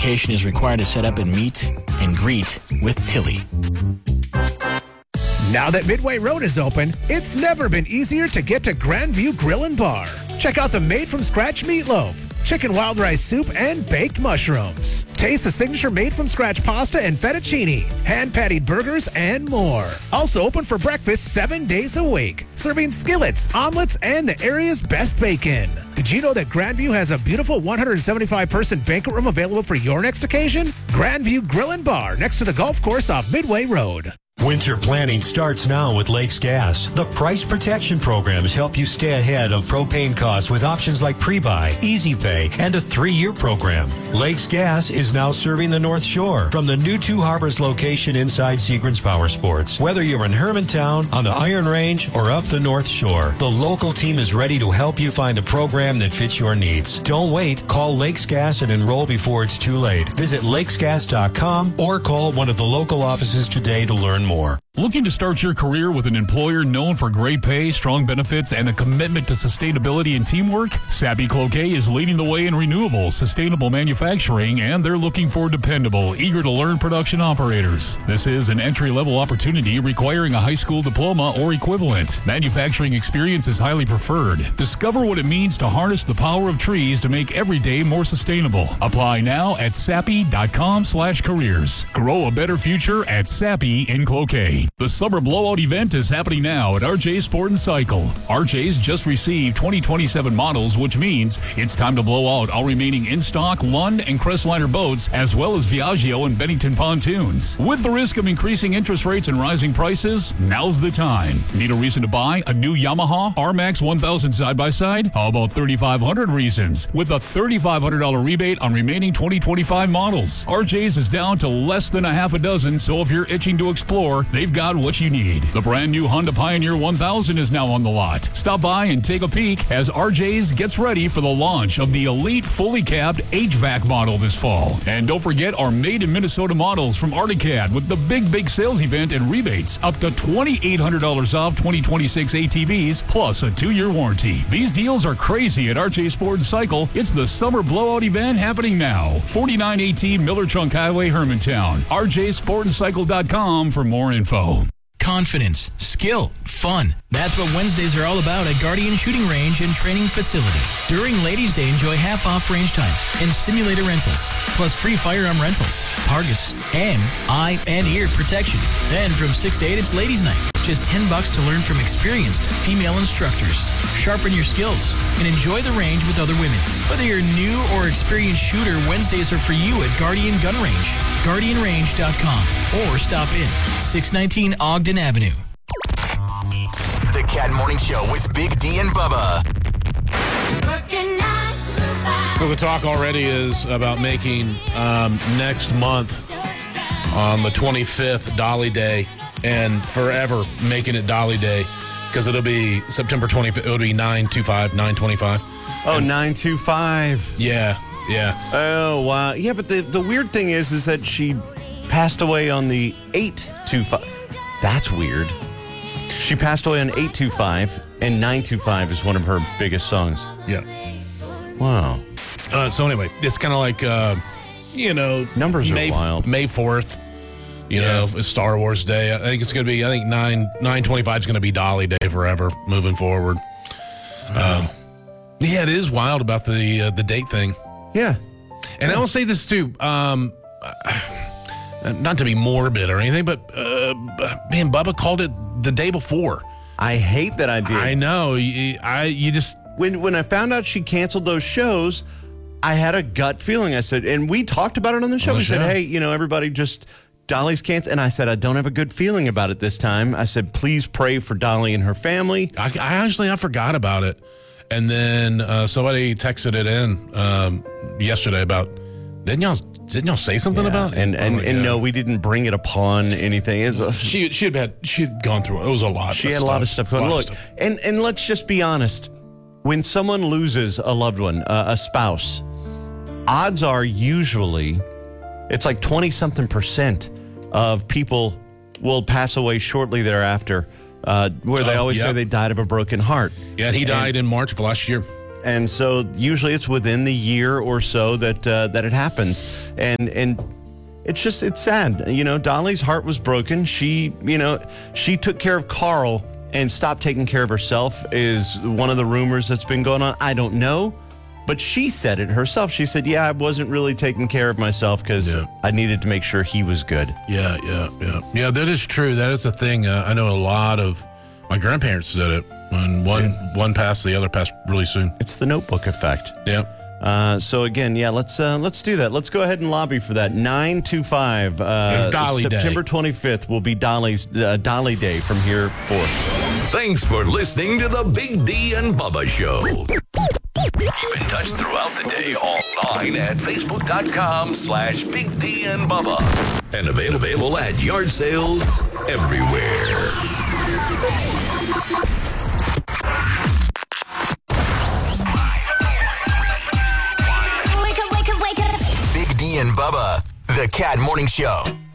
verification is required to set up and meet and greet with Tilly. Now that Midway Road is open, it's never been easier to get to Grandview Grill and Bar. Check out the made-from-scratch meatloaf, chicken wild rice soup, and baked mushrooms. Taste the signature made-from-scratch pasta and fettuccine, hand-patted burgers, and more. Also open for breakfast 7 days a week, serving skillets, omelets, and the area's best bacon. Did you know that Grandview has a beautiful 175-person banquet room available for your next occasion? Grandview Grill and Bar, next to the golf course off Midway Road. Winter planning starts now with Lakes Gas. The price protection programs help you stay ahead of propane costs with options like pre-buy, easy pay, and a 3-year program. Lakes Gas is now serving the North Shore from the new Two Harbors location inside Seagrams Power Sports. Whether you're in Hermantown, on the Iron Range, or up the North Shore, the local team is ready to help you find a program that fits your needs. Don't wait. Call Lakes Gas and enroll before it's too late. Visit lakesgas.com or call one of the local offices today to learn more. Looking to start your career with an employer known for great pay, strong benefits, and a commitment to sustainability and teamwork? Sappi Cloquet is leading the way in renewable, sustainable manufacturing, and they're looking for dependable, eager-to-learn production operators. This is an entry-level opportunity requiring a high school diploma or equivalent. Manufacturing experience is highly preferred. Discover what it means to harness the power of trees to make every day more sustainable. Apply now at sappi.com/careers. Grow a better future at Sappi in Cloquet. The Summer Blowout event is happening now at RJ Sport & Cycle. RJ's just received 2027 models, which means it's time to blow out all remaining in-stock Lund and Crestliner boats, as well as Viaggio and Bennington pontoons. With the risk of increasing interest rates and rising prices, now's the time. Need a reason to buy a new Yamaha RMAX 1000 side-by-side? How about 3,500 reasons? With a $3,500 rebate on remaining 2025 models. RJ's is down to less than a half a dozen, so if you're itching to explore, they've got what you need. The brand new Honda Pioneer 1000 is now on the lot. Stop by and take a peek as RJ's gets ready for the launch of the Elite fully cabbed HVAC model this fall. And don't forget our made in Minnesota models from Articad with the big sales event and rebates up to $2,800 off 2026 ATVs plus a 2-year warranty. These deals are crazy at RJ Sport & Cycle. It's the Summer Blowout event happening now. 4918 Miller Chunk Highway, Hermantown. RJSportandCycle.com for more info. Confidence, skill, fun. That's what Wednesdays are all about at Guardian Shooting Range and Training Facility. During Ladies' Day, enjoy half-off range time and simulator rentals, plus free firearm rentals, targets, and eye and ear protection. Then from 6 to 8, it's Ladies' Night. Just $10 to learn from experienced female instructors. Sharpen your skills and enjoy the range with other women. Whether you're new or experienced shooter, Wednesdays are for you at Guardian Gun Range, GuardianRange.com, or stop in 619 Ogden Avenue. The Cat Morning Show with Big D and Bubba. So the talk already is about making next month on the 25th Dolly Day, and forever making it Dolly Day, because it'll be September 25th. It'll be 9/25. Oh, 9/25. Yeah. Oh, wow. Yeah, but the weird thing is that she passed away on the 8/25. That's weird. She passed away on 8/25, and 9/25 is one of her biggest songs. Yeah. Wow. So anyway, it's kind of like, numbers are wild. May 4th, it's Star Wars Day. I think it's going to be, 9/25 is going to be Dolly Day forever moving forward. Yeah, it is wild about the date thing. Yeah. And I will say this too, not to be morbid or anything, but man, Bubba called it the day before. I hate that I did. I know. You just... When I found out she canceled those shows, I had a gut feeling. I said, and we talked about it on the show. We said, hey, everybody just, Dolly's canceled. And I said, I don't have a good feeling about it this time. I said, please pray for Dolly and her family. I forgot about it. And then somebody texted it in yesterday about, didn't y'all say something about it? And no, we didn't bring it upon anything. She had gone through it. It was a lot. She had a lot of stuff going. Look, and let's just be honest. When someone loses a loved one, a spouse, odds are usually it's like 20-something% of people will pass away shortly thereafter, where they always say they died of a broken heart. Yeah, he died in March of last year. and so usually it's within the year or so that it happens, and it's sad. Dolly's heart was broken. She took care of Carl and stopped taking care of herself is one of the rumors that's been going on. I don't know, but she said it herself. She said, "Yeah, I wasn't really taking care of myself because I needed to make sure he was good." Yeah. That is true. That is a thing. I know a lot of my grandparents did it. When one passed, the other passed really soon. It's the Notebook effect. Yeah. So again, let's do that. Let's go ahead and lobby for that. 925. It's Dolly Day. September 25th will be Dolly Day from here forth. Thanks for listening to the Big D and Bubba Show. Keep in touch throughout the day online at Facebook.com/Big D and Bubba. And available at yard sales everywhere. Big D and Bubba, the Cat Morning Show.